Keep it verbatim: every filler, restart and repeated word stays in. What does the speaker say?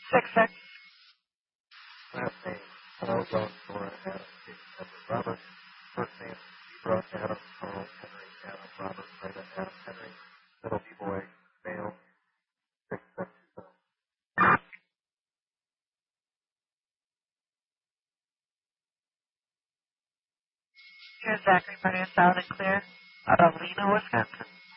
Six six. Last name, Paul John Dora Adam, Jason Edward Robert. First name, Zebra Adam, Carl Henry Adam Robert, Raymond Adam Henry. Middle B boy, male, six seven seven. Here's Zachary Burnett, sound and clear. Out of Lena, Wisconsin.